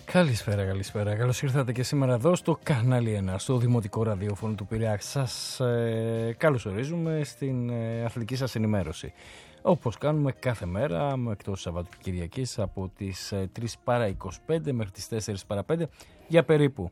Καλησπέρα. Καλώς ήρθατε και σήμερα εδώ στο κανάλι 1, στο Δημοτικό Ραδιόφωνο του Πειραιά. Σας καλωσορίζουμε στην αθλητική σας ενημέρωση. Όπως κάνουμε κάθε μέρα, εκτός Σαββατοκυριακής, από τις 3 παρά 25 μέχρι τις 4 παρά 5, για περίπου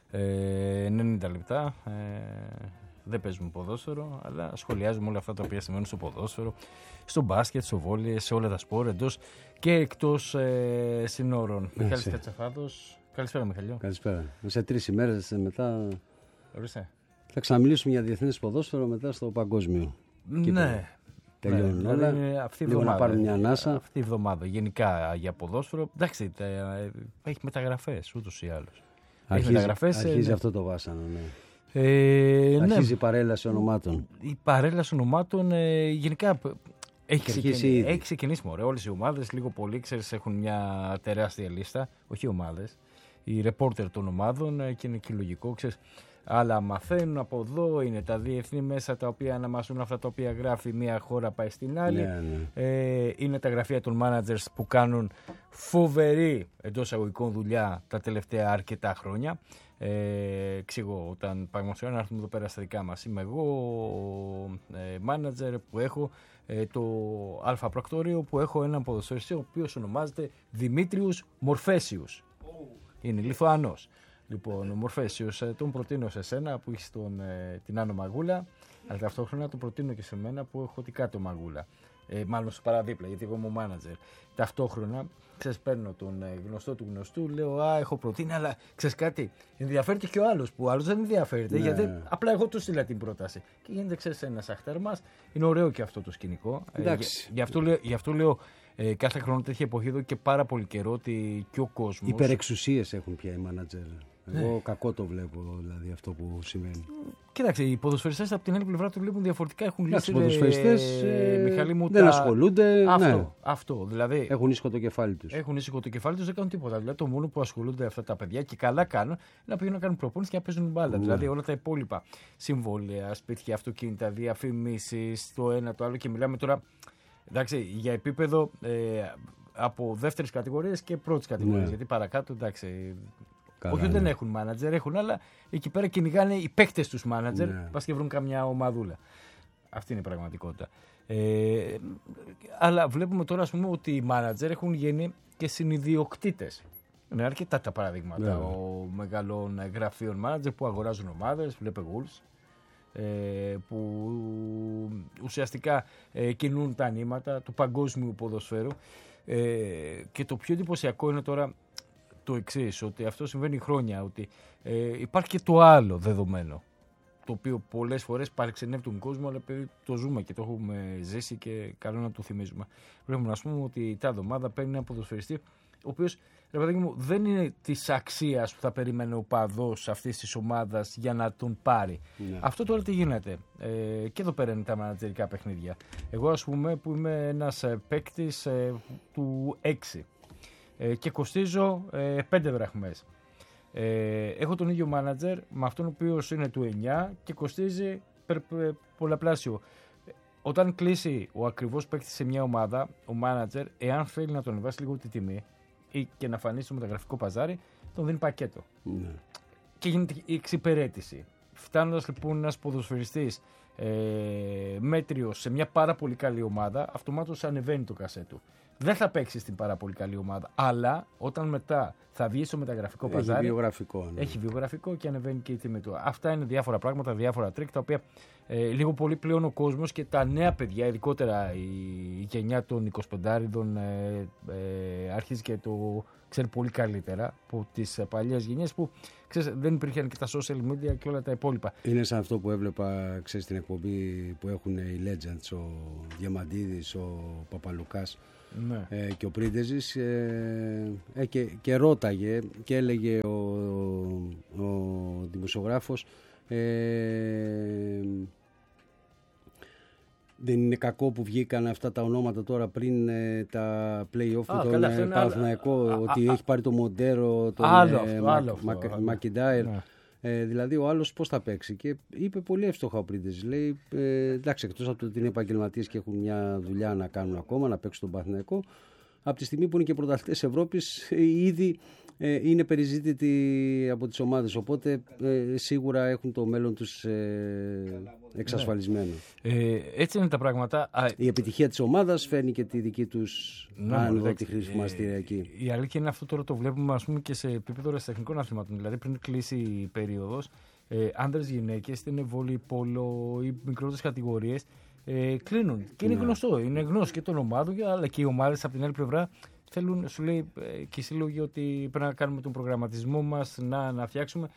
90 λεπτά. Δεν παίζουμε ποδόσφαιρο, αλλά σχολιάζουμε όλα αυτά τα οποία σημαίνουν στο ποδόσφαιρο, στο μπάσκετ, στο βόλεϊ, σε όλα τα σπορ, εντός και εκτός συνόρων. Μιχάλης Κατσαφάδος. Καλησπέρα, Μιχαλιό. Καλησπέρα. Σε 3 ημέρες μετά Ορίστε. θα ξαναμιλήσουμε για διεθνές ποδόσφαιρο, μετά στο παγκόσμιο. Ναι. Τελειώνουν όλα. Λίγο να πάρουμε μια ανάσα. Αυτή η εβδομάδα γενικά για ποδόσφαιρο. Εντάξει, έχει μεταγραφές ούτως ή άλλως. Αρχίζει αυτό το βάσανο, ναι. Αρχίζει η παρέλαση ονομάτων. Η παρέλαση ονομάτων γενικά έχει ξεκινήσει. Όλες οι ομάδες λίγο πολύ, ξέρεις, έχουν μια τεράστια λίστα. Όχι οι ομάδες, οι ρεπόρτερ των ομάδων, και είναι και λογικό, ξέρεις. Αλλά μαθαίνουν από εδώ, είναι τα διεθνή μέσα τα οποία αναμασούν αυτά τα οποία γράφει μια χώρα, πάει στην άλλη. Ναι. Είναι τα γραφεία των managers που κάνουν φοβερή εντός αγωγικών δουλειά τα τελευταία αρκετά χρόνια. Ξέρω, όταν παραγματικά να έρθουμε εδώ πέρα στα δικά μας, είμαι εγώ manager που έχω το Αλφα Πρακτόριο, που έχω έναν ποδοσφαιριστή ο οποίος ονομάζεται Δημήτριους Μορφέσιους. Είναι Λιθουανός. Λοιπόν, ο Μορφέσιος τον προτείνω σε σένα που έχεις την Άνω Μαγούλα, αλλά ταυτόχρονα τον προτείνω και σε μένα που έχω την Κάτω Μαγούλα. Μάλλον στο παραδίπλα, γιατί εγώ είμαι ο μάνατζερ. Ταυτόχρονα, ξέρεις, παίρνω τον γνωστό του γνωστού, λέω έχω προτείνει, αλλά ξέρεις κάτι, ενδιαφέρεται και ο άλλος, που ο άλλος δεν ενδιαφέρεται, γιατί απλά εγώ του στείλα την πρόταση. Και γίνεται, ξέρεις, ένας αχταρμάς. Είναι ωραίο και αυτό το σκηνικό. Γι' αυτό λέω κάθε χρόνο τέτοια εποχή εδώ και πάρα πολύ καιρό ότι και ο κόσμος. Υπερεξουσίες έχουν πια οι μάνατζερ. Εγώ κακό το βλέπω, δηλαδή, αυτό που σημαίνει. Κοίταξε, οι ποδοσφαιριστές από την άλλη πλευρά το βλέπουν διαφορετικά. Έχουν λύσει. Οι ποδοσφαιριστές Μιχάλη μου, δεν ασχολούνται. Αυτό, δηλαδή. Έχουν ήσυχο το κεφάλι τους. Δεν κάνουν τίποτα. Δηλαδή, το μόνο που ασχολούνται αυτά τα παιδιά και καλά κάνουν είναι να πηγαίνουν να κάνουν προπόνηση και να παίζουν μπάλα. Δηλαδή, όλα τα υπόλοιπα συμβόλαια, σπίτια, αυτοκίνητα, διαφημίσεις, το ένα το άλλο. Και μιλάμε τώρα, εντάξει, για επίπεδο από δεύτερης κατηγορίας και πρώτης κατηγορίας. Γιατί παρακάτω, εντάξει. Όχι ότι δεν έχουν μάνατζερ, έχουν, αλλά εκεί πέρα κυνηγάνε οι παίκτες τους μάνατζερ, πας και βρουν καμιά ομαδούλα. Αυτή είναι η πραγματικότητα. Αλλά βλέπουμε τώρα, ας πούμε, ότι οι μάνατζερ έχουν γίνει και συνιδιοκτήτες. Είναι αρκετά τα παραδείγματα μεγάλων γραφείων μάνατζερ που αγοράζουν ομάδες, βλέπε Wolves, που ουσιαστικά κινούν τα νήματα του παγκόσμιου ποδοσφαίρου. Και το πιο εντυπωσιακό είναι τώρα το εξής, ότι αυτό συμβαίνει χρόνια, ότι υπάρχει και το άλλο δεδομένο, το οποίο πολλές φορές παρεξενεύει τον κόσμο, αλλά επειδή το ζούμε και το έχουμε ζήσει και καλό να το θυμίζουμε. Πρέπει να πούμε ότι η τάδε ομάδα παίρνει έναν ποδοσφαιριστή, ο οποίος, ρε παιδάκι μου, δεν είναι της αξίας που θα περίμενε ο παδός αυτής της ομάδας για να τον πάρει. Αυτό τώρα τι γίνεται. Και εδώ πέρα είναι τα μανατζερικά παιχνίδια. Εγώ, ας πούμε, που είμαι ένας παίκτης του 6. Και κοστίζω 5 δραχμές. Έχω τον ίδιο μάνατζερ με αυτόν ο οποίος είναι του 9 και κοστίζει πολλαπλάσιο. Όταν κλείσει ο ακριβώς παίκτης σε μια ομάδα, ο μάνατζερ, εάν θέλει να τον ανεβάσει λίγο τη τιμή ή και να φανεί στο μεταγραφικό παζάρι, τον δίνει πακέτο. Και γίνεται η εξυπηρέτηση. Φτάνοντας λοιπόν ένας ποδοσφαιριστής μέτριος σε μια πάρα πολύ καλή ομάδα, αυτομάτως ανεβαίνει το κασέ του. Δεν θα παίξει στην πάρα πολύ καλή ομάδα, αλλά όταν μετά θα βγει στο μεταγραφικό παζάρι. Έχει βιογραφικό και ανεβαίνει και η τιμή του. Αυτά είναι διάφορα πράγματα, διάφορα τρίκ, τα οποία λίγο πολύ πλέον ο κόσμος και τα νέα παιδιά, ειδικότερα η γενιά των 25άριδων, αρχίζει και το ξέρει πολύ καλύτερα από τις παλιές γενιές που ξέρεις, δεν υπήρχαν και τα social media και όλα τα υπόλοιπα. Είναι σαν αυτό που έβλεπα, ξέρεις, στην εκπομπή που έχουν οι Legends, ο Διαμαντίδης, ο Παπαλουκάς. Και ο Πρίντεζης και ρώταγε και έλεγε ο δημοσιογράφος δεν είναι κακό που βγήκαν αυτά τα ονόματα τώρα πριν τα play-off του τον Παναθηναϊκό, ότι έχει πάρει το Μοντέρο, τον Μακιντάιρ. Δηλαδή ο άλλος πώς θα παίξει, και είπε πολύ εύστοχα ο Πρίντεζης, λέει εντάξει, εκτός από το ότι είναι επαγγελματίες και έχουν μια δουλειά να κάνουν ακόμα, να παίξουν τον Παναθηναϊκό, από τη στιγμή που είναι και πρωταθλητές Ευρώπης, ήδη είναι περιζήτητοι από τις ομάδες, οπότε σίγουρα έχουν το μέλλον τους εξασφαλισμένο. Έτσι είναι τα πράγματα. Η επιτυχία της ομάδας φέρνει και τη δική τους άνοδο, τη χρηματιστηριακή. Η αλήθεια είναι αυτό, τώρα το βλέπουμε, ας πούμε, και σε επίπεδο τεχνικών αθλημάτων. Δηλαδή πριν κλείσει η περίοδος, άντρες, γυναίκες, είτε είναι βόλεϊ, πόλο ή μικρότερες κατηγορίες, κλείνουν. Και είναι γνωστό. Είναι γνώση και των ομάδων, αλλά και οι ομάδες από την άλλη πλευρά θέλουν, σου λέει και οι σύλλογοι, ότι πρέπει να κάνουμε τον προγραμματισμό μας, να φτιάξουμε.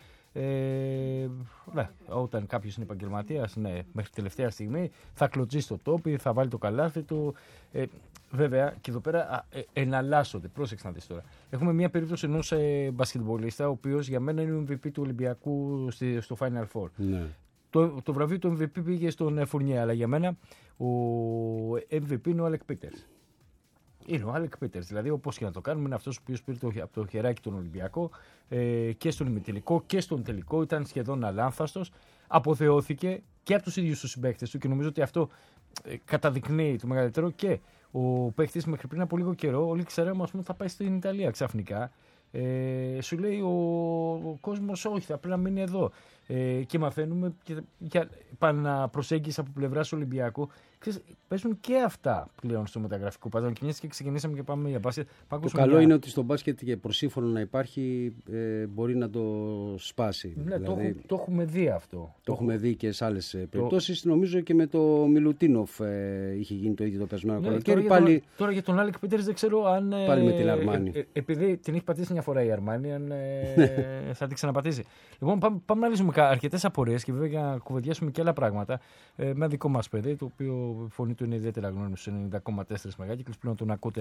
Όταν κάποιος είναι επαγγελματίας, μέχρι τελευταία στιγμή θα κλωτσίσει το τόπι, θα βάλει το καλάθι του. Βέβαια, και εδώ πέρα εναλλάσσονται. Πρόσεξε να δεις τώρα. Έχουμε μια περίπτωση ενός μπασκετμπολίστα, ο οποίος για μένα είναι ο MVP του Ολυμπιακού στο Final Four. Ναι. Το βραβείο του MVP πήγε στον Φουρνιέ, αλλά για μένα ο MVP είναι ο Άλεκ Πίτερς. Είναι ο Άλεκ Πίτερς. Δηλαδή, όπως και να το κάνουμε, είναι αυτός ο οποίος πήρε από το χεράκι τον Ολυμπιακό και στον ημιτελικό και στον τελικό. Ήταν σχεδόν αλάνθαστος. Αποθεώθηκε και από τους ίδιους τους συμπαίκτες του, και νομίζω ότι αυτό καταδεικνύει το μεγαλύτερο. Και ο παίκτης μέχρι πριν από λίγο καιρό, όλοι ξέραμε, ας πούμε, θα πάει στην Ιταλία ξαφνικά. Σου λέει ο κόσμος, όχι, θα πρέπει να μείνει εδώ. Και μαθαίνουμε για επαναπροσέγγιση από πλευράς Ολυμπιακού. Παίζουν και αυτά πλέον στο μεταγραφικό παζάρι. Και μιας και ξεκινήσαμε και πάμε για μπάσκετ. Το καλό είναι ότι στο μπάσκετ και προσύμφωνο να υπάρχει, μπορεί να το σπάσει. Ναι, δηλαδή, το έχουμε δει αυτό. Το έχουμε δει και σε άλλες περιπτώσεις. Νομίζω και με το Μιλουτίνοφ είχε γίνει το ίδιο το περασμένο καλοκαίρι. Τώρα για τον Άλεκ Πίτερς δεν ξέρω αν. Πάλι με την Αρμάνι. Επειδή την έχει πατήσει μια φορά η Αρμάνι, αν θα την ξαναπατήσει. Λοιπόν, πάμε να λύσουμε αρκετές απορίες και βέβαια για να κουβεντιάσουμε και άλλα πράγματα. Με ένα δικό μας παιδί, το οποίο η φωνή του είναι ιδιαίτερα γνώριμη στους 90,4 μεγάκυκλους. Πλέον τον ακούτε.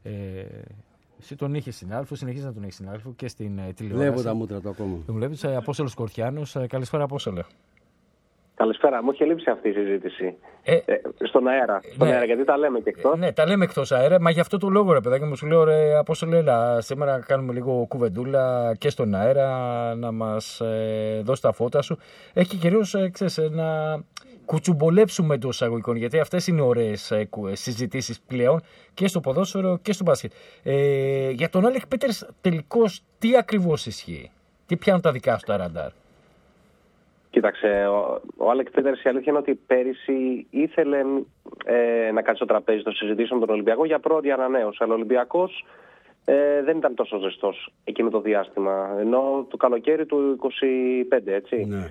Εσύ τον είχε συνάδελφο, συνεχίζει να τον έχει συνάδελφο και στην τηλεόραση. Βλέπω τα μούτρα του ακόμα. Τον βλέπεις, Απόστολος Κορτιάνος. Καλησπέρα, Απόστολε. Καλησπέρα. Μου είχε λείψει αυτή η συζήτηση. Στον αέρα. Αέρα, γιατί τα λέμε και εκτός. Ναι, τα λέμε εκτός αέρα. Μα γι' αυτό το λόγο, ρε παιδάκι μου, σου λέω, ρε Απόστολε, έλα, σήμερα κάνουμε λίγο κουβεντούλα και στον αέρα, να μας δώσει τα φώτα σου. Έχει κυρίως, να κουτσουμπολέψουμε εντός εισαγωγικών, γιατί αυτές είναι ωραίες συζητήσεις πλέον και στο ποδόσφαιρο και στο μπάσκετ. Για τον Άλεκ Πίτερς, τελικώς τι ακριβώς ισχύει? Τι πιάνουν τα δικά σου τα ραντάρ? Κοίταξε, ο Άλεκ Πίτερς, η αλήθεια είναι ότι πέρυσι ήθελε να κάτσει στο τραπέζι των συζητήσεων με τον Ολυμπιακό για πρώτη ανανέωση. Αλλά ο Ολυμπιακός δεν ήταν τόσο ζεστός εκείνο το διάστημα, ενώ το καλοκαίρι του 25, έτσι. Ναι.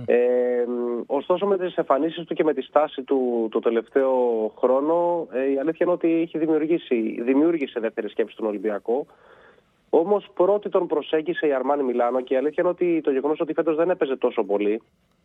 Ωστόσο, με τις εμφανίσεις του και με τη στάση του το τελευταίο χρόνο, η αλήθεια είναι ότι είχε δημιούργησε δεύτερη σκέψη στον Ολυμπιακό. Όμως πρώτη τον προσέγγισε η Αρμάνι Μιλάνο, και η αλήθεια είναι ότι το γεγονός ότι φέτος δεν έπαιζε τόσο πολύ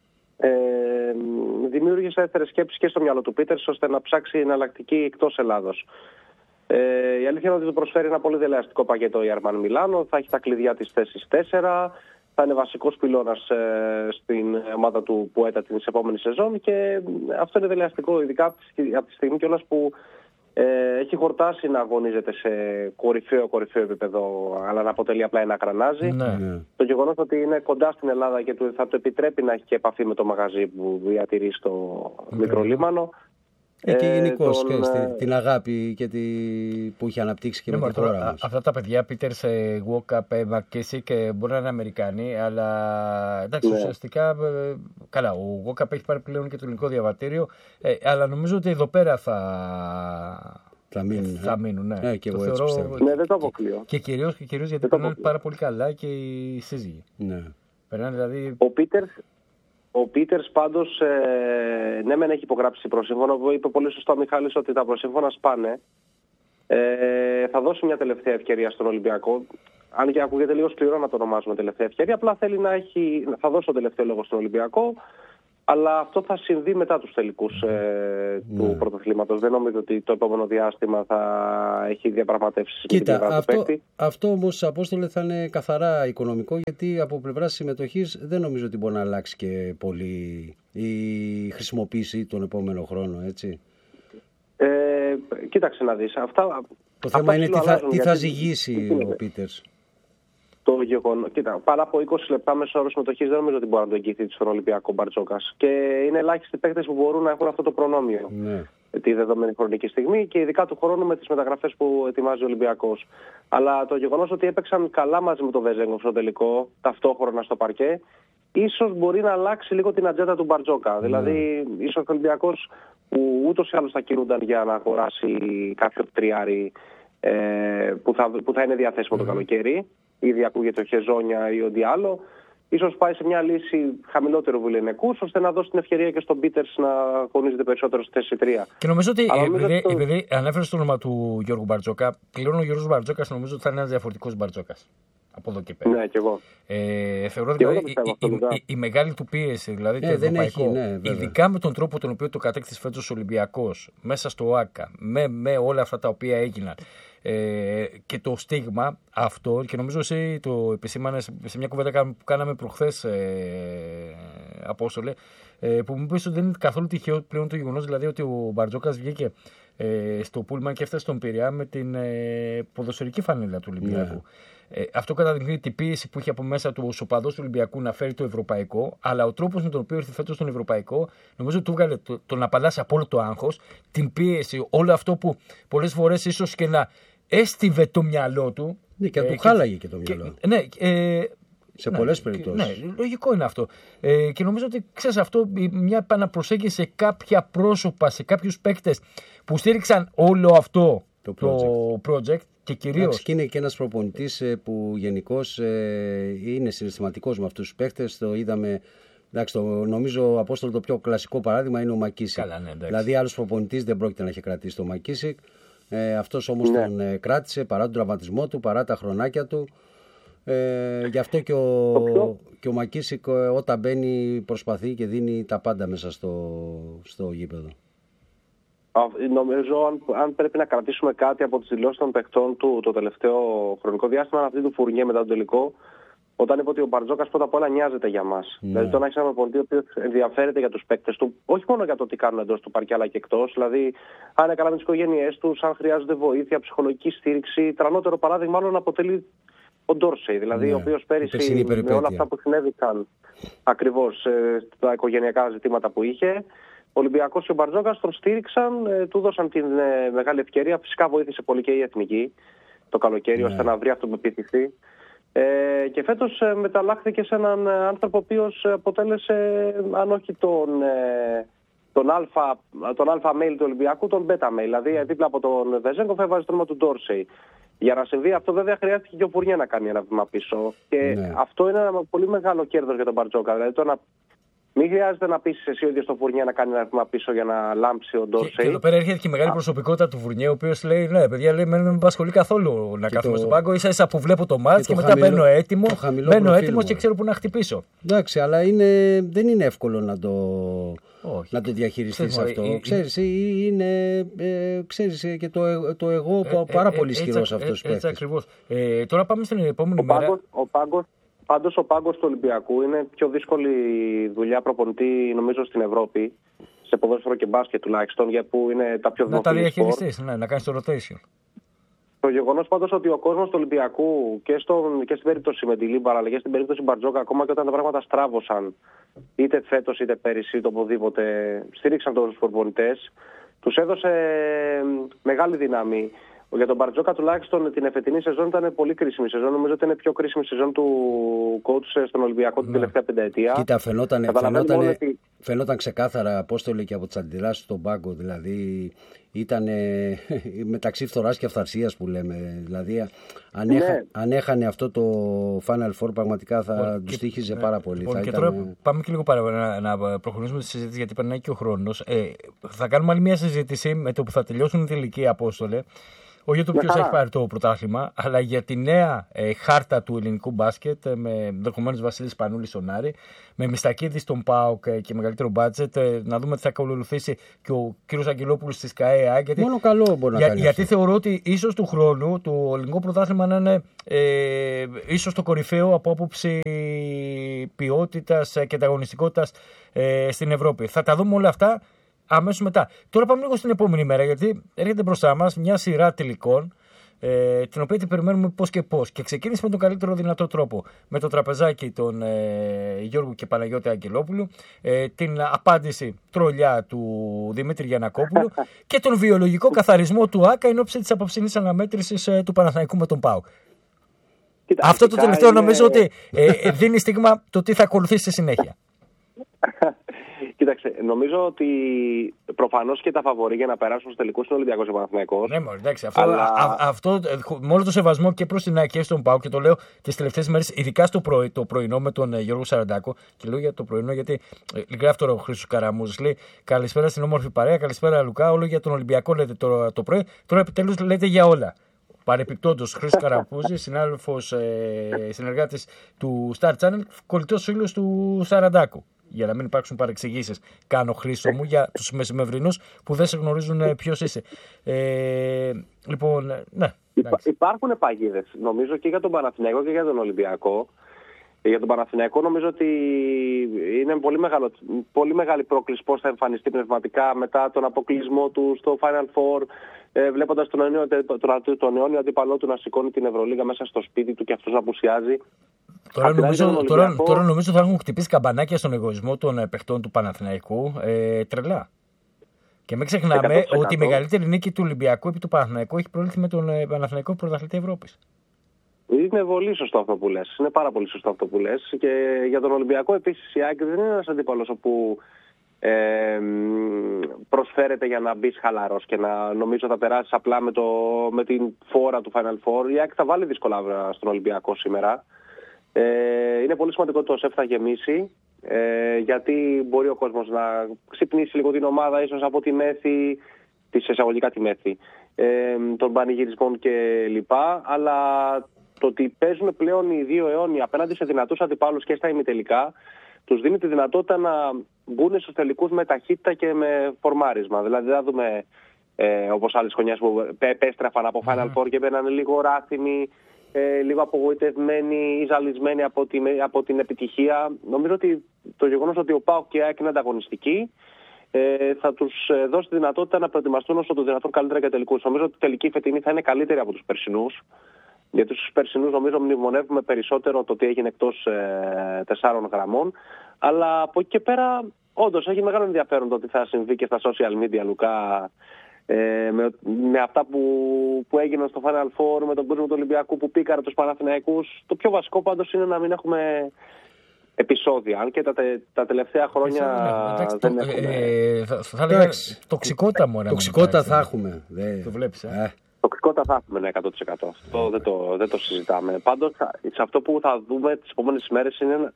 δημιούργησε δεύτερες σκέψεις και στο μυαλό του Πίτερς, ώστε να ψάξει εναλλακτική εκτός Ελλάδος. Η αλήθεια είναι ότι του προσφέρει ένα πολύ δελεαστικό πακέτο η Αρμάνι Μιλάνο. Θα έχει τα κλειδιά της θέσης 4, θα είναι βασικός πυλώνας στην ομάδα του Πουέτα την επόμενη σεζόν, και αυτό είναι δελεαστικό, ειδικά από τη στιγμή κιόλας που έχει χορτάσει να αγωνίζεται σε κορυφαίο επίπεδο, αλλά να αποτελεί απλά ένα γρανάζι. Ναι. Το γεγονός ότι είναι κοντά στην Ελλάδα και θα του επιτρέπει να έχει και επαφή με το μαγαζί που διατηρεί στο μικρό λίμανο. Και γενικώς την αγάπη και που έχει αναπτύξει και με τη χώρα μας. Αυτά τα παιδιά, Πίτερς, Walkup, Μακκίσικ, μπορεί να είναι Αμερικανοί, αλλά εντάξει, ουσιαστικά καλά, ο Walkup έχει πάρει πλέον και το ελληνικό διαβατήριο, αλλά νομίζω ότι εδώ πέρα θα μείνουν. Ναι. Και εγώ έτσι πιστεύω. Ναι, δεν το αποκλείω. Και κυρίως γιατί περνάνε πάρα πολύ καλά και οι σύζυγοι. Ναι. Περνάνε δηλαδή. Ο Πίτερς πάντως, ναι μεν έχει υπογράψει προσύμφωνο, είπε πολύ σωστά ο Μιχάλης ότι τα προσύμφωνα σπάνε. Θα δώσει μια τελευταία ευκαιρία στον Ολυμπιακό. Αν και ακούγεται λίγο σκληρό να το ονομάζουμε τελευταία ευκαιρία, απλά θέλει θα δώσει τον τελευταίο λόγο στον Ολυμπιακό. Αλλά αυτό θα συμβεί μετά τους τελικούς του πρωτοθλήματος. Δεν νομίζω ότι το επόμενο διάστημα θα έχει διαπραγματεύσεις. Κοίτα, αυτό όμως, Απόστολε, θα είναι καθαρά οικονομικό, γιατί από πλευράς συμμετοχής δεν νομίζω ότι μπορεί να αλλάξει και πολύ η χρησιμοποίηση τον επόμενο χρόνο, έτσι. Κοίταξε να δεις. Το θέμα είναι τι θα ζυγίσει ο Πίτερς. Κοίτα, πάνω από 20 λεπτά μέσω όρο συμμετοχής δεν νομίζω ότι μπορεί να το εγγυηθεί στον Ολυμπιακό Μπαρτζόκας. Και είναι ελάχιστοι παίκτες που μπορούν να έχουν αυτό το προνόμιο. Ναι. τη δεδομένη χρονική στιγμή και ειδικά του χρόνου με τις μεταγραφές που ετοιμάζει ο Ολυμπιακός. Αλλά το γεγονός ότι έπαιξαν καλά μαζί με τον Βεζέγκοφ στο τελικό, ταυτόχρονα στο παρκέ, ίσως μπορεί να αλλάξει λίγο την ατζέντα του Μπαρτζόκα. Δηλαδή, ίσως ο Ολυμπιακός που ούτως ή άλλως θα κινούνταν για να αγοράσει κάποιο τριάρι που θα είναι διαθέσιμο το καλοκαίρι, ήδη ακούγεται ο Χεζόνια ή ό,τι άλλο, ίσως πάει σε μια λύση χαμηλότερου βουλενικούς, ώστε να δώσει την ευκαιρία και στον Πίτερς να αγωνίζεται περισσότερο στη θέση 3. Και νομίζω ότι επειδή ανέφερες το όνομα του Γιώργου Μπαρτζόκα, πλέον ο Γιώργος Μπαρτζόκας νομίζω ότι θα είναι ένας διαφορετικός Μπαρτζόκας. Από εδώ και πέρα. Ναι, και εγώ. Θεωρώ δηλαδή η μεγάλη του πίεση, δηλαδή το ευρωπαϊκό, ειδικά με τον τρόπο τον οποίο το κατέκτησε φέτος ο Ολυμπιακός, μέσα στο ΆΚΑ, με όλα αυτά τα οποία έγιναν, και το στίγμα αυτό, και νομίζω εσύ το επισήμανες σε μια κουβέντα που κάναμε προχθές, Απόστολε, που μου είπες ότι δεν είναι καθόλου τυχαίο πλέον το γεγονός, δηλαδή ότι ο Μπαρτζόκας βγήκε στο Πούλμαν και έφτασε στον Πειραιά με την ποδοσφαιρική φανέλα του Ολυμπιακού. Αυτό καταδεικνύει την πίεση που είχε από μέσα του ο οπαδός του Ολυμπιακού να φέρει το ευρωπαϊκό, αλλά ο τρόπος με τον οποίο ήρθε φέτος στον ευρωπαϊκό, νομίζω του έβγαλε το να απαλλάσσει από όλο το άγχος, την πίεση, όλο αυτό που πολλές φορές ίσως και να έστειβε το μυαλό του. Ναι, και να του χάλαγε και το μυαλό. Σε πολλές περιπτώσεις. Ναι, λογικό είναι αυτό. Και νομίζω ότι ξέρεις αυτό, μια επαναπροσέγγιση σε κάποια πρόσωπα, σε κάποιους παίκτες που στήριξαν όλο αυτό το project. Και είναι και ένας προπονητής που γενικώς είναι συναισθηματικός με αυτούς τους παίχτες. Το είδαμε, νομίζω, Απόστολο, το πιο κλασικό παράδειγμα είναι ο Μακίσικ. Δηλαδή άλλος προπονητής δεν πρόκειται να έχει κρατήσει το Μακίσικ. Αυτός όμως τον κράτησε παρά τον τραυματισμό του, παρά τα χρονάκια του. Γι' αυτό και ο Μακίσικ όταν μπαίνει προσπαθεί και δίνει τα πάντα μέσα στο γήπεδο. Νομίζω αν πρέπει να κρατήσουμε κάτι από τις δηλώσεις των παιχτών του το τελευταίο χρονικό διάστημα, αυτή του Φουρνιέ μετά τον τελικό, όταν είπε ότι ο Μπαρτζόκας πρώτα απ' όλα νοιάζεται για μας. Δηλαδή το να έχεις έναν προπονητή ο οποίος ενδιαφέρεται για τους παίκτες του, όχι μόνο για το τι κάνουν εντός του παρκέ αλλά και εκτός. Δηλαδή, αν είναι καλά με τις οικογένειές τους, αν χρειάζονται βοήθεια, ψυχολογική στήριξη. Τρανότερο παράδειγμα μάλλον αποτελεί ο Ντόρσεϊ, δηλαδή ο οποίος πέρυσι με όλα αυτά που συνέβηκαν ακριβώς τα οικογενειακά ζητήματα που είχε, ο Ολυμπιακός και ο Μπαρτζόκας τον στήριξαν, του δώσαν την μεγάλη ευκαιρία. Φυσικά βοήθησε πολύ και η Εθνική το καλοκαίρι ώστε να βρει αυτοπεποίθηση. Και φέτος μεταλλάχθηκε σε έναν άνθρωπο ο οποίος αποτέλεσε, αν όχι τον αλφα mail του Ολυμπιακού, τον beta mail. Δηλαδή δίπλα από τον Βεζέγκοφ έβαζε το όνομα του Ντόρσεϊ. Για να συμβεί αυτό, βέβαια, χρειάστηκε και ο Φουρνιέ να κάνει ένα βήμα πίσω. Και αυτό είναι ένα πολύ μεγάλο κέρδος για τον Μπαρτζόκα. Δηλαδή μην χρειάζεται να πείσεις εσύ ο ίδιος τον Φουρνιέ να κάνει ένα βήμα πίσω για να λάμψει ο Ντόρσεϊ. Και εδώ πέρα έρχεται και η μεγάλη προσωπικότητα του Φουρνιέ, ο οποίος λέει: ναι, παιδιά, λέει, δεν με απασχολεί καθόλου να κάθομαι στον πάγκο. Ίσα-ίσα που βλέπω το μάτς και μετά μπαίνω έτοιμος και ξέρω που να χτυπήσω. Εντάξει, αλλά δεν είναι εύκολο να το διαχειριστείς αυτό. Ξέρεις και το εγώ πάρα πολύ ισχυρός αυτός. Έτσι ακριβώς. Τώρα πάμε στην επόμενη μέρα. Πάντως ο πάγκος του Ολυμπιακού είναι πιο δύσκολη δουλειά προπονητή νομίζω στην Ευρώπη, σε ποδόσφαιρο και μπάσκετ τουλάχιστον, για που είναι τα πιο δημοφιλή. Να τα διαχειριστείς, να κάνεις το rotation. Το γεγονός πάντως ότι ο κόσμος του Ολυμπιακού και στην περίπτωση με τη Λίμπαρα αλλά και στην περίπτωση Μπαρτζόκα, ακόμα και όταν τα πράγματα στράβωσαν, είτε φέτος είτε πέρυσι, είτε οπουδήποτε, στήριξαν τους προπονητές, τους έδωσε μεγάλη δύναμη. Για τον Μπαρτζόκα τουλάχιστον την εφετινή σεζόν ήταν πολύ κρίσιμη σεζόν. Νομίζω ότι είναι η πιο κρίσιμη σεζόν του coach στον Ολυμπιακό την τελευταία πενταετία. Κοίτα, φαινόταν ξεκάθαρα, Απόστολε, και από τις αντιδράσεις στον πάγκο. Δηλαδή ήταν μεταξύ φθοράς και αυθαρσίας που λέμε. Δηλαδή αν έχανε αυτό το Final Four πραγματικά θα τους τύχιζε πάρα πολύ. Και τώρα πάμε και λίγο να προχωρήσουμε τη συζήτηση, γιατί περνάει και ο χρόνος. Θα κάνουμε άλλη μια συζήτηση με το που θα τελειώσουν οι τελικοί, Απόστολε. Όχι για το ποιος έχει πάρει το πρωτάθλημα, αλλά για τη νέα χάρτα του ελληνικού μπάσκετ, με ενδεχομένως Βασίλη Σπανούλη στον Άρη, με Μιστακίδη στον ΠΑΟΚ και μεγαλύτερο μπάτζετ. Να δούμε τι θα ακολουθήσει και ο κύριος Αγγελόπουλος στη ΣΚΑΕΑ. Μόνο καλό μπορεί να κάνει. Γιατί θεωρώ ότι ίσως του χρόνου το ελληνικό πρωτάθλημα να είναι ίσως το κορυφαίο από άποψη ποιότητας και ανταγωνιστικότητας στην Ευρώπη. Θα τα δούμε όλα αυτά αμέσως μετά. Τώρα πάμε λίγο στην επόμενη μέρα, γιατί έρχεται μπροστά μας μια σειρά τελικών την οποία την περιμένουμε πώς και πώς. Και ξεκίνησε με τον καλύτερο δυνατό τρόπο. Με το τραπεζάκι των Γιώργου και Παναγιώτη Αγγελόπουλου, την απάντηση τρολιά του Δημήτρη Γιαννακόπουλου και τον βιολογικό καθαρισμό του ΆΚΑ εν ώψη της απόψινής αναμέτρησης του Παναθηναϊκού με τον ΠΑΟΚ. Αυτό το τελευταίο νομίζω ότι δίνει στίγμα το τι θα ακολουθήσει στη συνέχεια. Κοίταξε, νομίζω ότι προφανώς και τα φαβορί για να περάσουν στους τελικούς είναι Ολυμπιακός και Παναθηναϊκός. Ναι, εντάξει. Αυτό με όλο το σεβασμό και προς την ΑΕΚ και στον ΠΑΟΚ, και το λέω τις τελευταίες μέρες, ειδικά το πρωινό με τον Γιώργο Σαραντάκο. Και λέω για το πρωινό γιατί γράφει τώρα ο Χρήστος Καραμούζης. Λέει καλησπέρα στην όμορφη παρέα, καλησπέρα Λουκά. Όλο για τον Ολυμπιακό λέτε τώρα το πρωί. Τώρα επιτέλους λέτε για όλα. Παρεπιπτόντως, Χρήστος Καραπούζης, συνάδελφος, συνεργάτης του Star Channel, κολλητός φίλος του Σαραντάκου. Για να μην υπάρξουν παρεξηγήσεις, κάνω Χρήστο μου για τους μεσημευρινούς που δεν σε γνωρίζουν ποιος είσαι. Λοιπόν, ναι. Υπάρχουν παγίδες, νομίζω, και για τον Παναθηναϊκό και για τον Ολυμπιακό. Για τον Παναθηναϊκό νομίζω ότι είναι πολύ μεγάλη πρόκληση πώς θα εμφανιστεί πνευματικά μετά τον αποκλεισμό του στο Final Four, βλέποντας τον αιώνιο αντίπαλό του να σηκώνει την Ευρωλίγα μέσα στο σπίτι του και αυτός να απουσιάζει. Τώρα νομίζω θα έχουν χτυπήσει καμπανάκια στον εγωισμό των παιχτών του Παναθηναϊκού. Τρελά. Και μην ξεχνάμε 100%. Ότι η μεγαλύτερη νίκη του Ολυμπιακού επί του Παναθηναϊκού έχει προέλθει με τον Παναθηναϊκό πρωταθλητή Ευρώπης. Είναι πολύ σωστό αυτό που λες. Είναι πάρα πολύ σωστό αυτό που λες. Και για τον Ολυμπιακό επίσης η ΑΕΚ δεν είναι ένας αντίπαλος όπου προσφέρεται για να μπει χαλαρός και να νομίζω θα περάσεις απλά με την φόρα του Final Four. Η ΑΕΚ θα βάλει δύσκολα στον Ολυμπιακό σήμερα. Είναι πολύ σημαντικό το ΣΕΦ θα γεμίσει, γιατί μπορεί ο κόσμος να ξυπνήσει λίγο την ομάδα, ίσως από τη μέθη, της εισαγωγικά τη μέθη, των πανηγυρισμών κλπ. Αλλά το ότι παίζουν πλέον οι δύο αιώνιοι απέναντι σε δυνατούς αντιπάλους και στα ημιτελικά, τους δίνει τη δυνατότητα να μπουν στους τελικούς με ταχύτητα και με φορμάρισμα. Δηλαδή δεν θα δούμε όπως άλλες χρονιές που επέστρεφαν από Final Four και μπαίνανε λίγο ράθυμοι, λίγο απογοητευμένοι ή ζαλισμένοι από την επιτυχία. Νομίζω ότι το γεγονός ότι ο ΠΑΟΚ και η ΑΕΚ είναι ανταγωνιστικοί θα τους δώσει τη δυνατότητα να προετοιμαστούν όσο το δυνατόν καλύτερα για τελικούς. Νομίζω ότι η τελική φετινή θα είναι καλύτερη από τους περσινούς. Γιατί στους περσινούς νομίζω μνημονεύουμε περισσότερο το τι έγινε εκτός 4 γραμμών. Αλλά από εκεί και πέρα όντως έχει μεγάλο ενδιαφέρον το τι θα συμβεί και στα social media, Λουκά. Με αυτά που έγιναν στο Final Four, με τον κόσμο του Ολυμπιακού που πήκαρε τους Παναθηναϊκούς. Το πιο βασικό πάντως είναι να μην έχουμε επεισόδια. Αν και τα τελευταία χρόνια δεν έχουμε. Θα λέγα τοξικότητα μόνο. Τοξικότητα θα έχουμε. Το βλέπεις, Τοξικότητα θα έχουμε, ναι, 100%. Αυτό δεν το συζητάμε. Πάντως, σε αυτό που θα δούμε τις επόμενες ημέρες είναι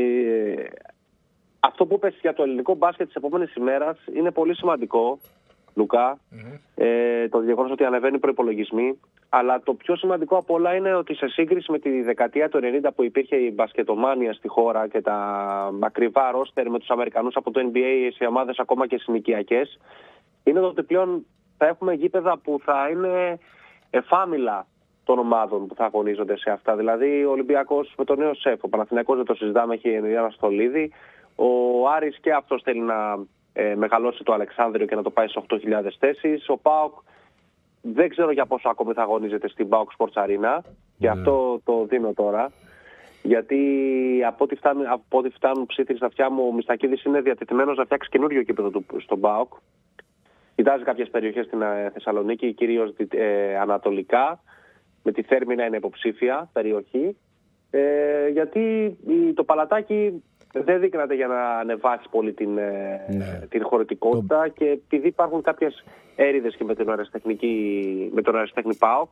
αυτό που είπες για το ελληνικό μπάσκετ τις επόμενες ημέρες είναι πολύ σημαντικό, Λουκά. Το γεγονός ότι ανεβαίνουν οι προϋπολογισμοί. Αλλά το πιο σημαντικό από όλα είναι ότι σε σύγκριση με τη δεκαετία του 90 που υπήρχε η μπασκετομάνια στη χώρα και τα ακριβά ρόστερ με τους Αμερικανούς από το NBA σε ομάδες ακόμα και συνοικιακές, είναι ότι πλέον θα έχουμε γήπεδα που θα είναι εφάμιλα των ομάδων που θα αγωνίζονται σε αυτά. Δηλαδή ο Ολυμπιακός με το νέο ΣΕΦ, ο Παναθηναϊκός δεν το συζητάμε, έχει ένα στολίδι. Ο Άρης και αυτός θέλει να μεγαλώσει το Αλεξάνδριο και να το πάει σε 8.000 θέσεις. Ο ΠΑΟΚ δεν ξέρω για πόσο ακόμη θα αγωνίζεται στην ΠΑΟΚ Sports Arena και αυτό το δίνω τώρα. Γιατί από ό,τι φτάνουν ψήθυροι στα αυτιά μου, ο Μιστακίδης είναι διατεθειμένος να φτιάξει καινούριο κήπεδο στον ΠΑΟΚ. Κοιτάζει κάποιες περιοχές στην Θεσσαλονίκη, κυρίως ανατολικά, με τη Θέρμη να είναι υποψήφια περιοχή, γιατί το παλατάκι δεν δείχνεται για να ανεβάσει πολύ την χωρητικότητα και επειδή υπάρχουν κάποιες έρηδες και με τον αεραστέχνη ΠΑΟΚ,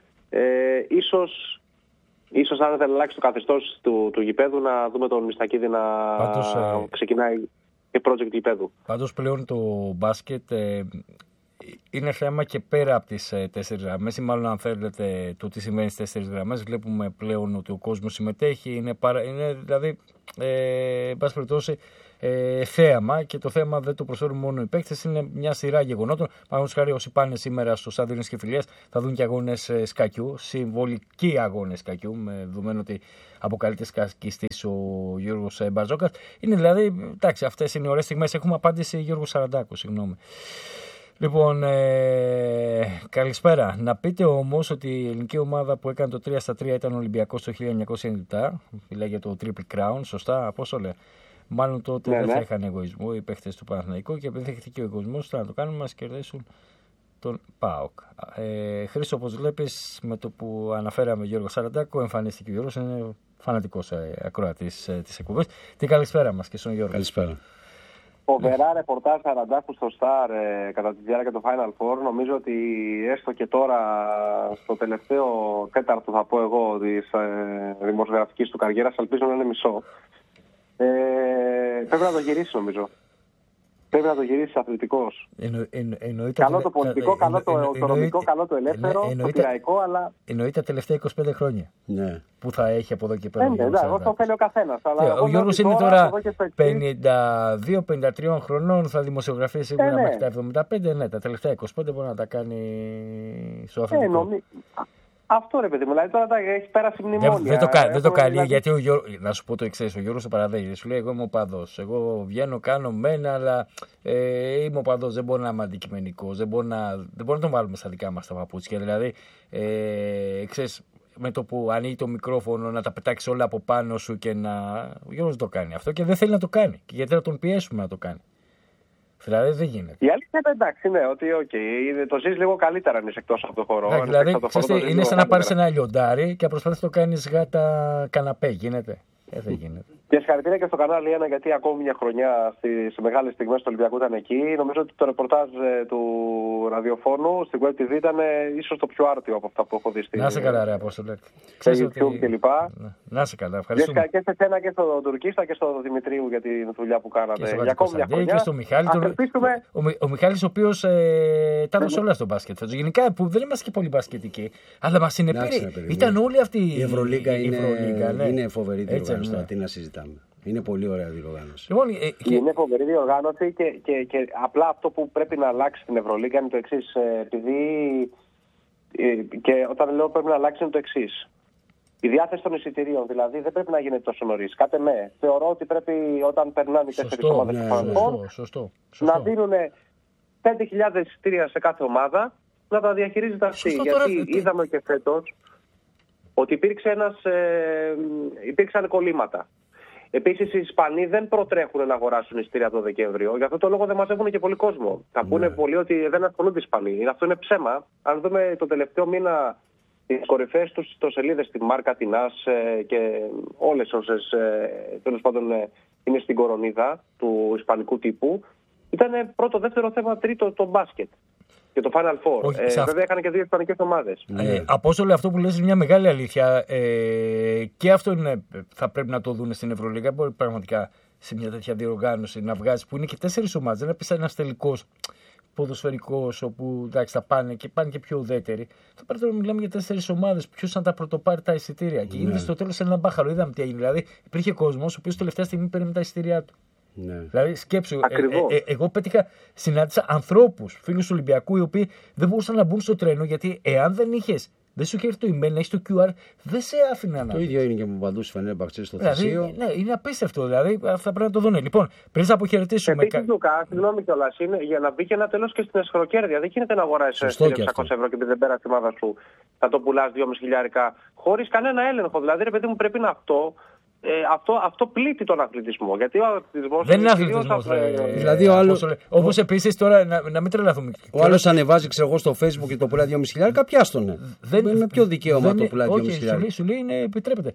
ίσως αν δεν αλλάξει το καθεστώς του γηπέδου να δούμε τον Μιστακίδη να ξεκινάει και project γηπέδου. Πάντως πλέον το μπάσκετ είναι θέμα και πέρα από τις 4 γραμμές ή μάλλον αν θέλετε το τι σημαίνει στις 4 γραμμές. Βλέπουμε πλέον ότι ο κόσμος συμμετέχει, είναι δηλαδή εν πάση περιπτώσει θέαμα και το θέαμα δεν το προσφέρουν μόνο οι παίκτες, είναι μια σειρά γεγονότων. Παραδείγματος χάρη, όσοι πάνε σήμερα στο Στάδιο Ειρήνης και Φιλίας θα δουν και αγώνες σκακιού, συμβολικοί αγώνες σκακιού, με δεδομένο ότι αποκαλείται σκακιστής ο Γιώργος Μπαρτζόκας. Είναι δηλαδή, εντάξει, αυτές είναι οι ωραίες στιγμές. Έχουμε απάντηση Γιώργο Σαραντάκου, συγγνώμη. Λοιπόν, καλησπέρα. Να πείτε όμως ότι η ελληνική ομάδα που έκανε το 3-3 ήταν ο Ολυμπιακός το 1997. Μιλάει για το Triple Crown, σωστά, πόσο λέει. Μάλλον τότε δεν θα είχαν εγωισμό οι παίχτες του Παναθηναϊκού και επειδή δέχτηκε ο εγωισμός, θα το κάνουμε, μας κερδίσουν τον ΠΑΟΚ. Χρήστο, όπως βλέπεις, με το που αναφέραμε Γιώργο Σαραντάκο, εμφανίστηκε ο Γιώργος, είναι φανατικός ακροατής της εκπομπής. Την καλησπέρα μας και στον Γιώργο. Καλησπέρα. Φοβερά ρεπορτάζ Σαραντάκου στο Star κατά τη διάρκεια του Final Four. Νομίζω ότι έστω και τώρα, στο τελευταίο τέταρτο, θα πω εγώ, της δημοσιογραφικής του καριέρας, ελπίζω να είναι μισό. Πρέπει να το γυρίσει, νομίζω. Πρέπει να το γυρίσει αθλητικός. Καλό το πολιτικό, καλό το οικονομικό, καλό το ελεύθερο, το πειραϊκό, αλλά. Εννοεί τα τελευταία 25 χρόνια. Ναι. Που θα έχει από εδώ και πέρα. Εγώ το θέλει ο καθένας. Ο Γιώργος είναι τώρα 52-53 χρονών, θα δημοσιογραφεί σίγουρα μέχρι τα 75. Ναι, τα τελευταία 25 μπορεί να τα κάνει στο αθλητικό. Αυτό ρε παιδί μου, δηλαδή τώρα έχει πέρασει μνημόνια. Δεν το κάνει, γιατί ο Γιώργος, να σου πω το εξής, ο Γιώργος το παραδέχεται. Σου λέει: εγώ είμαι οπαδός. Εγώ βγαίνω, κάνω μένα, αλλά είμαι οπαδός. Δεν μπορώ να είμαι αντικειμενικός. Δεν μπορώ να τον βάλουμε στα δικά μας τα παπούτσια. Δηλαδή, ξέρεις, με το που ανοίγει το μικρόφωνο να τα πετάξει όλα από πάνω σου και να. Ο Γιώργος το κάνει αυτό και δεν θέλει να το κάνει. Και γιατί να τον πιέσουμε να το κάνει. Δηλαδή δεν γίνεται. Η αλήθεια είναι εντάξει, ναι, ότι το ζεις λίγο καλύτερα αν είσαι εκτός από το χώρο. Δηλαδή, είναι σαν να πάρεις ένα λιοντάρι και προσπαθείς να το κάνεις γάτα καναπέ. Γίνεται. Δεν γίνεται. Και συγχαρητήρια και στο κανάλι 1, γιατί ακόμη μια χρονιά στις μεγάλες στιγμές του Ολυμπιακού ήταν εκεί. Νομίζω ότι το ρεπορτάζ του ραδιοφώνου στην Web TV ήταν ίσως το πιο άρτιο από αυτά που έχω δει. Να σε καλά, ρε Απόστολε. Σε YouTube κλπ. Να σε καλά, ευχαριστούμε. Και σε σένα και στον Τουρκίστα και στον Δημητρίου για τη δουλειά που κάνατε. Για ακόμη μια χρονιά. Και στον Μιχάλη. Ο Μιχάλης, ο οποίος τα έδωσε όλα στο μπάσκετ. Γενικά που δεν είμαστε και πολύ μπασκετικοί, αλλά μας συνεπήρε. Ήταν όλοι αυτοί. Η Ευρωλίγκα είναι φοβερή διοργάνωση. Τι να συζητάμε. Είναι πολύ ωραία διοργάνωση. Είναι φοβερή διοργάνωση και απλά αυτό που πρέπει να αλλάξει στην Ευρωλίγκα είναι το εξής. Επειδή. Και όταν λέω πρέπει να αλλάξει είναι το εξής. Η διάθεση των εισιτηρίων δηλαδή δεν πρέπει να γίνεται τόσο νωρίς. Κάτε με. Θεωρώ ότι πρέπει όταν περνάνε οι 4 ομάδες του Παναθηναϊκού να δίνουν 5.000 εισιτήρια σε κάθε ομάδα να τα διαχειρίζεται αυτή. Γιατί είδαμε και φέτος ότι υπήρξαν κολλήματα. Επίσης οι Ισπανοί δεν προτρέχουν να αγοράσουν εισιτήρια το Δεκέμβριο. Γι' αυτό το λόγο δεν μαζεύουν και πολύ κόσμο. Θα πούνε πολλοί ότι δεν ασχολούνται οι Ισπανοί. Αυτό είναι ψέμα. Αν δούμε το τελευταίο μήνα τις κορυφαίες τους ιστοσελίδες, τη Μάρκα, την ΑΣ και όλες όσες τέλος πάντων είναι στην κορονίδα του ισπανικού τύπου, ήταν πρώτο, δεύτερο θέμα, τρίτο το μπάσκετ. Και το Final Four. Βέβαια έκανε και 2 ισπανικές ομάδες. Απόστολε, αυτό που λες είναι μια μεγάλη αλήθεια. Και αυτό είναι, θα πρέπει να το δουν στην Ευρωλίγα. Μπορεί πραγματικά σε μια τέτοια διοργάνωση να βγάζει που είναι και 4 ομάδες. Δεν είναι πει ένας τελικός ποδοσφαιρικός όπου εντάξει, θα πάνε και πιο ουδέτεροι. Θα πρέπει να μιλάμε για 4 ομάδες. Ποιος να τα πρωτοπάρει τα εισιτήρια. Και γίνεται στο τέλος ένα μπάχαλο. Είδαμε τι έγινε. Δηλαδή υπήρχε κόσμος ο οποίος τελευταία στιγμή παίρνει τα εισιτήριά του. Ναι. Δηλαδή σκέψου, εγώ συνάντησα ανθρώπους, φίλους του Ολυμπιακού, οι οποίοι δεν μπορούσαν να μπουν στο τρένο γιατί εάν δεν σου είχε έρθει το email, να έχει το QR, δεν σε άφηναν. Το ίδιο είναι και με παντού Φενέρμπαχτσε στο Θεσσίο. Ναι, είναι απίστευτο. Δηλαδή αυτά πρέπει να το δουν. Λοιπόν, πριν να αποχαιρετήσουμε. Επίσης, Λουκά, συγγνώμη κιόλας, είναι για να μπει και ένα τέλος και στην εσχροκέρδεια. Δεν γίνεται να αγοράσει 1.600 ευρώ και δεν πέρασε η ομάδα σου, θα το πουλάς 2.500 χωρίς κανένα έλεγχο. Δηλαδή, ρε παιδί μου, πρέπει να αυτό πλήττει τον αθλητισμό. Γιατί ο αθλητισμός δεν είναι αθλητισμός. Δηλαδή, όπως επίσης τώρα να μην τρελαθούμε. Ο άλλος ανεβάζει, ξέρω εγώ, στο Facebook και το πουλάει 2.500, πιάστονε. Με ποιο δικαίωμα το πουλάει 2.500. Όχι, σου λέει επιτρέπεται.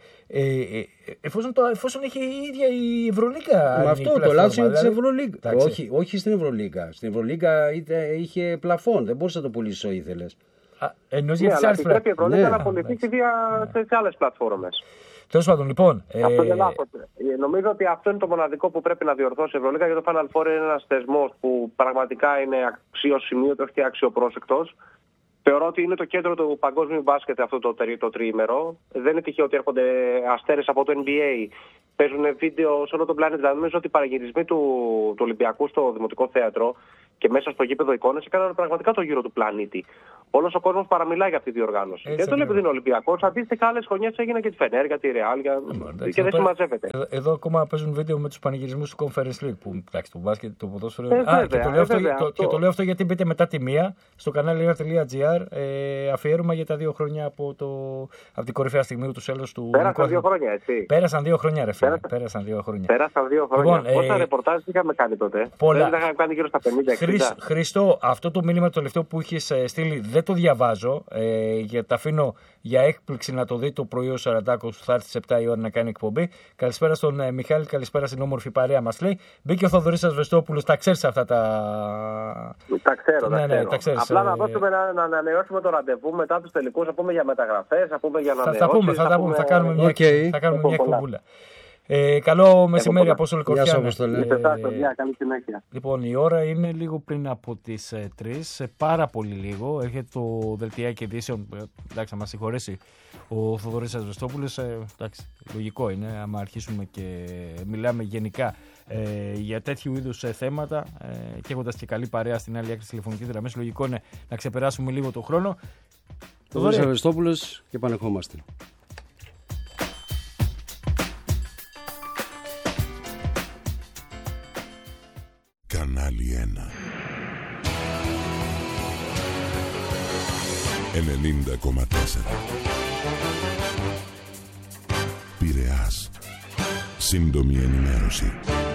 Εφόσον έχει η ίδια η Ευρωλίγκα. Με αυτό το λάθος είναι της Ευρωλίγκα. Όχι στην Ευρωλίγκα. Στην Ευρωλίγκα είχε πλαφόν. Δεν μπορούσε να το πουλήσει όσο ήθελες. Εννοείς για τις άλλες πλατφόρμες. Πρέπει η Ευρωλίγκα να πουληθεί σε άλλες πλατφόρμες. Τέλος πάντων, λοιπόν. Αυτό είναι λάθος. Νομίζω ότι αυτό είναι το μοναδικό που πρέπει να διορθώσει η Ευρωλίγκα, γιατί το Final Four είναι ένας θεσμός που πραγματικά είναι αξιοσημείωτος και αξιοπρόσεκτος. Θεωρώ ότι είναι το κέντρο του παγκόσμιου μπάσκετ αυτό το τριήμερο. Δεν είναι τυχαίο ότι έρχονται αστέρες από το NBA. Παίζουν βίντεο σε όλο τον πλανήτη. Δηλαδή, νομίζω ότι οι παραγυρισμοί του Ολυμπιακού στο Δημοτικό Θέατρο και μέσα στο γήπεδο εικόνες έκαναν πραγματικά το γύρο του πλανήτη. Όλος ο κόσμος παραμιλάει για αυτή τη διοργάνωση. Και δεν το λέει επειδή είναι Ολυμπιακός. Αντίστοιχα, άλλες χρονιές έγινε και τη Φενέρ, για τη Ρεάλ και δεν συμμαζεύεται. Εδώ ακόμα παίζουν βίντεο με τους πανηγυρισμούς του Conference League. Που εντάξει, το μπάσκετ, το ποδόσφαιρο. Και το λέω αυτό γιατί μπείτε μετά τη μία στο κανάλι Air.gr αφιέρωμα για τα 2 χρόνια από την κορυφαία στιγμή του τέλους του. Πέρασαν 2 χρόνια, έτσι. Πέρασαν 2 χρόνια, ρε φίλε. Πέρασαν 2 χρόνια. Λοιπόν, πόσα ρεπορτάζ είχαμε κάνει τότε? Πολλά. Δεν είχαμε κάνει γύρω στα 50-60. Χριστό, αυτό το μήνυμα το τελευταίο που είχες στείλει δεν το διαβάζω. Γιατί τα αφήνω για έκπληξη να το δει το πρωί ο Σαραντάκος που θα έρθει στις 7 η ώρα να κάνει εκπομπή. Καλησπέρα στον Μιχάλη, καλησπέρα στην όμορφη παρέα μας λέει. Μπήκε ο Θοδωρής Ασβεστόπουλος, τα ξέρεις αυτά τα. Τα ξέρω. Τα ξέρεις. Απλά να δώσουμε να ανανεώσουμε το ραντεβού μετά τους τελικούς, να πούμε για μεταγραφές, να πούμε για ανανεώσεις. Θα τα πούμε, θα κάνουμε μια εκπομπούλα. Καλό μεσημέρι, Απόστολε Κορφιάνα. Καλή συνέχεια. Λοιπόν, η ώρα είναι λίγο πριν από τις 3, πάρα πολύ λίγο. Έρχεται το δελτιάκι ειδήσεων. Εντάξει, να μας συγχωρέσει ο Θοδωρής Ασβεστόπουλος. Εντάξει, λογικό είναι, άμα αρχίσουμε και μιλάμε γενικά για τέτοιου είδους θέματα και έχοντας και καλή παρέα στην άλλη άκρη της τηλεφωνικής γραμμής, λογικό είναι να ξεπεράσουμε λίγο το χρόνο. Θοδωρής Ασβεστόπουλος και επανερχόμαστε. Κανάλι 1 90,4 Πειραιάς. Σύντομη ενημέρωση.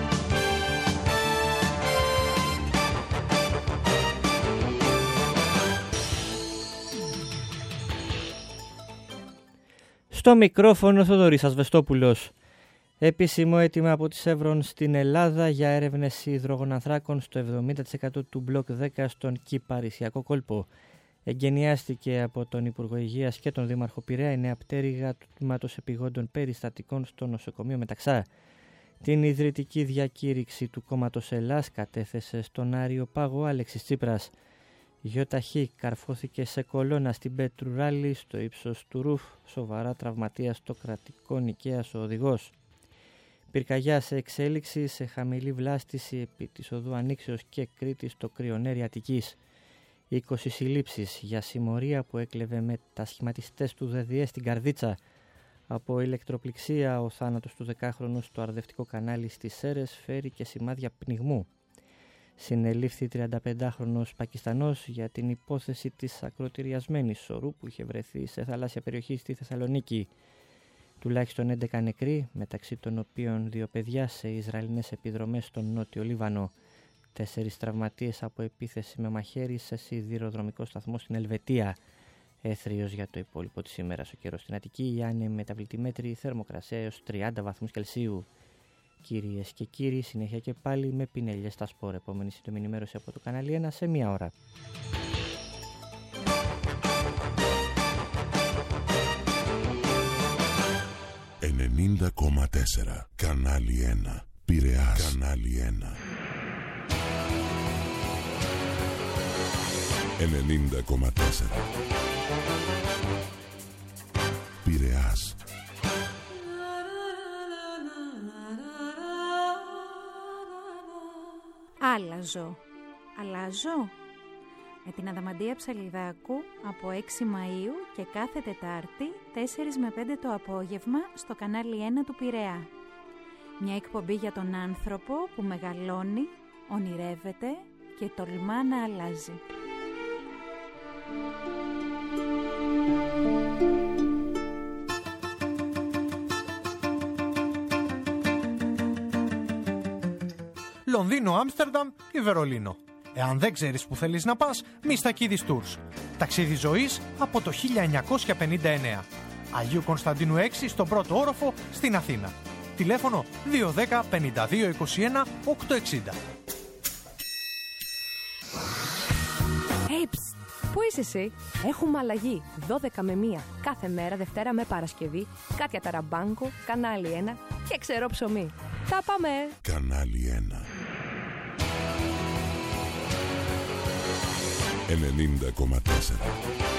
Στο μικρόφωνο Θοδωρής Ασβεστόπουλος. Επίσημο αίτημα από τη Chevron στην Ελλάδα για έρευνες υδρογονανθράκων στο 70% του μπλοκ 10 στον Κυπαρισιακό κόλπο. Εγκαινιάστηκε από τον Υπουργό Υγείας και τον Δήμαρχο Πειραιά η νέα πτέρυγα του τμήματος επιγόντων περιστατικών στο νοσοκομείο Μεταξά. Την ιδρυτική διακήρυξη του κόμματος Ελλάς κατέθεσε στον Άριο Πάγο Αλέξης Τσίπρας. ΙΧ καρφώθηκε σε κολόνα στην Πετρουράλη στο ύψος του ρουφ, σοβαρά τραυματίας στο κρατικό νοικέας ο οδηγός. Πυρκαγιά σε εξέλιξη σε χαμηλή βλάστηση επί της οδού Ανοίξεως και Κρήτης στο Κρυονέρι Αττικής. 20 συλλήψεις για συμμορία που έκλεβε με τα σχηματιστές του ΔΔΕ στην Καρδίτσα. Από ηλεκτροπληξία ο θάνατος του 10χρονου στο αρδευτικό κανάλι στις Σέρρες φέρει και σημάδια πνιγμού. Συνελήφθη 35χρονος Πακιστανός για την υπόθεση της ακροτηριασμένης σωρού που είχε βρεθεί σε θαλάσσια περιοχή στη Θεσσαλονίκη. Τουλάχιστον 11 νεκροί, μεταξύ των οποίων 2 παιδιά σε Ισραηλινές επιδρομές στον Νότιο Λίβανο. 4 τραυματίες από επίθεση με μαχαίρι σε σιδηροδρομικό σταθμό στην Ελβετία. Έθριος για το υπόλοιπο της ημέρας ο καιρός στην Αττική, η ανεμεταβλητή μέτρη θερμοκρασία έως 30 βαθμούς Κελσίου. Κυρίες και κύριοι, συνέχεια και πάλι με πινέλιες στα σπορ. Επόμενη σύντομη ενημέρωση από το κανάλι 1 σε 1 ώρα. «90,4 Κανάλι 1 Πειραιάς. Κανάλι 1 90,4 Πειραιάς. Αλλάζω. Με την Αδαμαντία Ψαλιδάκου από 6 Μαΐου και κάθε Τετάρτη 4 με 5 το απόγευμα στο κανάλι 1 του Πειραιά. Μια εκπομπή για τον άνθρωπο που μεγαλώνει, ονειρεύεται και τολμά να αλλάζει. Λονδίνο, Άμστερνταμ ή Βερολίνο. Εάν δεν ξέρεις που θέλεις να πας, Μιστακίδης Tours. Ταξίδι ζωής από το 1959. Αγίου Κωνσταντίνου 6 στον πρώτο όροφο στην Αθήνα. Τηλέφωνο 210 52 21 860. Πού είσαι εσύ? Έχουμε αλλαγή 12 με 1 κάθε μέρα, Δευτέρα με Παρασκευή. Κάτια Ταραμπάνκο, κανάλι 1 και ξερό ψωμί. Τα πάμε! Κανάλι 1 90,4